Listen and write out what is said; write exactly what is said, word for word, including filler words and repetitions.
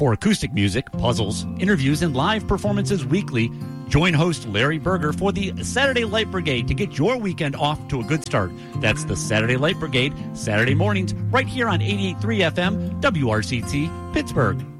For acoustic music, puzzles, interviews, and live performances weekly, join host Larry Berger for the Saturday Light Brigade to get your weekend off to a good start. That's the Saturday Light Brigade, Saturday mornings, right here on eighty-eight point three F M, W R C T, Pittsburgh.